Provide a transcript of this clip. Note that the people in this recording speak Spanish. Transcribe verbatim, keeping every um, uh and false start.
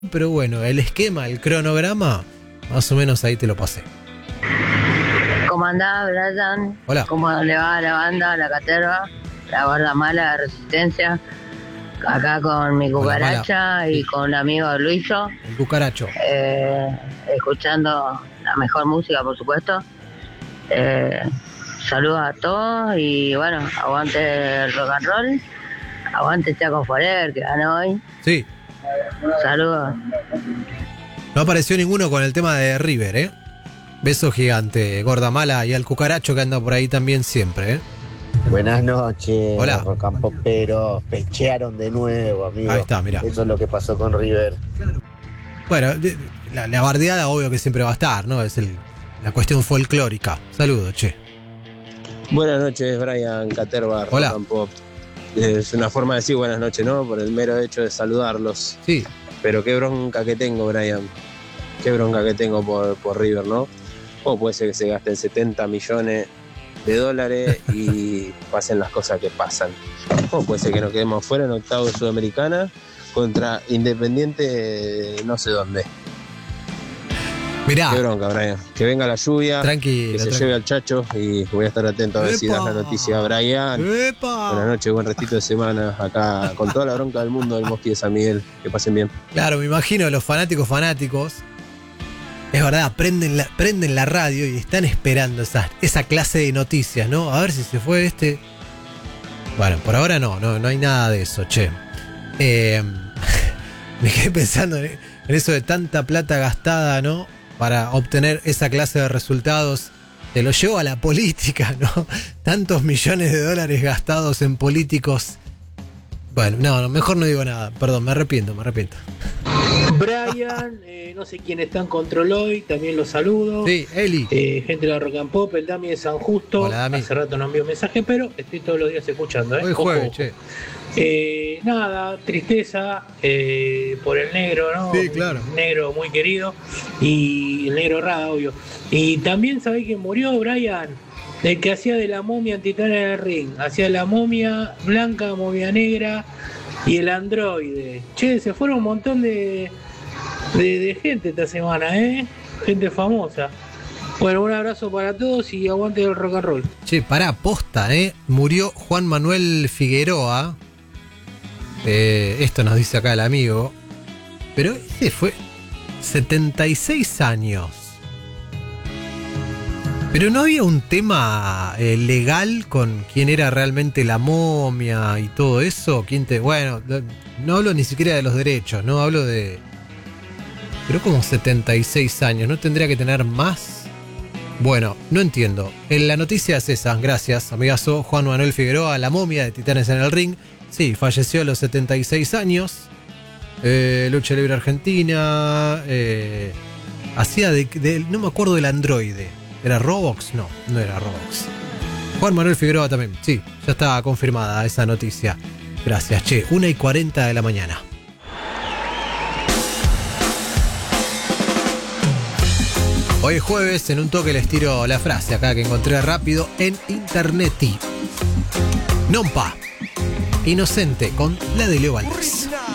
Pero bueno, el esquema, el cronograma, más o menos ahí te lo pasé. ¿Cómo andás, Brian? Hola. ¿Cómo le va a la banda, la caterva, la gorda mala, la resistencia? Acá con mi cucaracha y con un amigo Luiso. El cucaracho. Eh, escuchando la mejor música, por supuesto. Eh, saludos a todos y bueno, aguante el rock and roll. Aguante Chaco Forever, que ganó hoy. Sí. Saludos. No apareció ninguno con el tema de River, ¿eh? Beso gigante, gorda mala, y al cucaracho que anda por ahí también siempre, ¿eh? Buenas noches. Hola. Rocampo, pero pechearon de nuevo, amigo. Ahí está, mirá. Eso es lo que pasó con River. Bueno, la, la bardeada obvio que siempre va a estar, ¿no? Es el, la cuestión folclórica. Saludos, che. Buenas noches, Brian Caterva. Hola. Rocampo. Es una forma de decir buenas noches, ¿no? Por el mero hecho de saludarlos. Sí. Pero qué bronca que tengo, Brian. Qué bronca que tengo por, por River, ¿no? ¿Cómo puede ser que se gasten setenta millones de dólares y pasen las cosas que pasan? ¿Cómo puede ser que nos quedemos fuera en octavos de Sudamericana contra Independiente no sé dónde? Mirá. Qué bronca, Brian. Que venga la lluvia, Tranquilo, que se tranquilo. lleve al Chacho y voy a estar atento a ver si das la noticia, Brian. ¡Epa! Buenas noches, buen restito de semana acá con toda la bronca del mundo del Mosqui de San Miguel. Que pasen bien. Claro, me imagino los fanáticos fanáticos. Es verdad, prenden la, prenden la radio y están esperando esa, esa clase de noticias, ¿no? A ver si se fue este. Bueno, por ahora no, no, no hay nada de eso, che. Eh, me quedé pensando en, en eso de tanta plata gastada, ¿no? Para obtener esa clase de resultados. Te lo llevo a la política, ¿no? Tantos millones de dólares gastados en políticos. Bueno, no, no, mejor no digo nada. Perdón, me arrepiento, me arrepiento. Brian, eh, no sé quién está en control hoy, también los saludo. Sí, Eli. Eh, gente de la Rock and Pop, el Dami de San Justo. Hola, Dami. Hace rato no envió mensaje, pero estoy todos los días escuchando. ¿eh? Hoy Ojo, jueves, ojo. che. Eh, nada, tristeza eh, por el negro, ¿no? Sí, claro. Un negro muy querido. Y el negro Rada, obvio. Y también sabéis que murió Brian, el que hacía de la momia en Titanes del Ring. Hacía la momia blanca, momia negra y el androide. Che, se fueron un montón de, de, de gente esta semana, ¿eh? Gente famosa. Bueno, un abrazo para todos y aguante el rock and roll. Che, pará, posta, ¿eh? Murió Juan Manuel Figueroa. Eh, esto nos dice acá el amigo. Pero ese fue setenta y seis años. Pero no había un tema eh, legal con quién era realmente la momia y todo eso. ¿Quién te, bueno, no hablo ni siquiera de los derechos, no hablo de... Pero como setenta y seis años, ¿no tendría que tener más? Bueno, no entiendo. En la noticia es esa, gracias, amigazo. Juan Manuel Figueroa, la momia de Titanes en el Ring. Sí, falleció a los setenta y seis años. Eh, lucha libre argentina. Eh, hacía de, de... No me acuerdo del androide. ¿Era Robox? No, no era Robox. Juan Manuel Figueroa también. Sí, ya está confirmada esa noticia. Gracias, che. una y cuarenta de la mañana. Hoy es jueves, en un toque les tiro la frase acá que encontré rápido en internet. Nompa. Inocente con la de Leo Valdés.